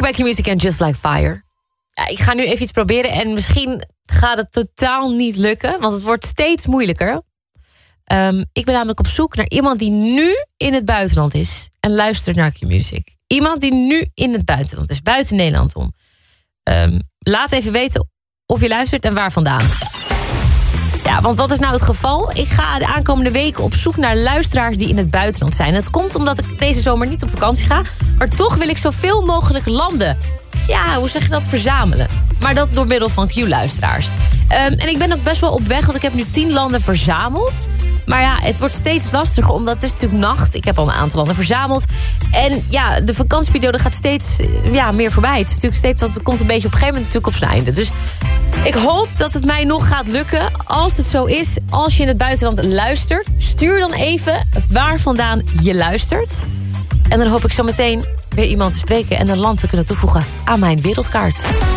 Welcome back to Music and Just Like Fire. Ja, ik ga nu even iets proberen en misschien gaat het totaal niet lukken, want het wordt steeds moeilijker. Ik ben namelijk op zoek naar iemand die nu in het buitenland is en luistert naar Q-Music. Iemand die nu in het buitenland is, buiten Nederland om. Laat even weten of je luistert en waar vandaan. Ja, want wat is nou het geval? Ik ga de aankomende weken op zoek naar luisteraars die in het buitenland zijn. Het komt omdat ik deze zomer niet op vakantie ga, maar toch wil ik zoveel mogelijk landen. Ja, hoe zeg je dat? Verzamelen. Maar dat door middel van Q-luisteraars. En ik ben ook best wel op weg, want ik heb nu 10 landen verzameld. Maar ja, het wordt steeds lastiger, omdat het is natuurlijk nacht. Ik heb al een aantal landen verzameld. En ja, de vakantieperiode gaat steeds meer voorbij. Het is natuurlijk steeds, dat komt een beetje op een gegeven moment natuurlijk op zijn einde. Dus ik hoop dat het mij nog gaat lukken. Als het zo is, als je in het buitenland luistert, stuur dan even waar vandaan je luistert. En dan hoop ik zo meteen weer iemand te spreken en een land te kunnen toevoegen aan mijn wereldkaart.